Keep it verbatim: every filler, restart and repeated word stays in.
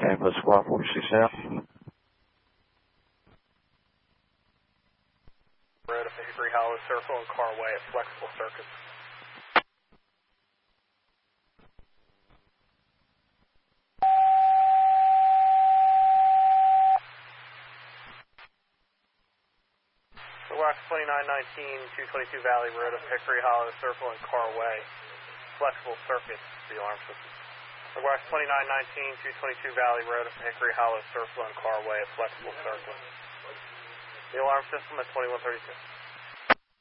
Ambulance Squad forty-six South. Road up Hickory Hollow Circle and Carway at Flexible Circuits. Wax twenty-nine nineteen, two twenty-two Valley Road up Hickory Hollow Circle and Carway, Flexible Circuits, the alarm system. Wax twenty-nine nineteen, two twenty-two Valley Road up Hickory Hollow Circle and Carway at Flexible Circle. The alarm system at twenty-one thirty-two.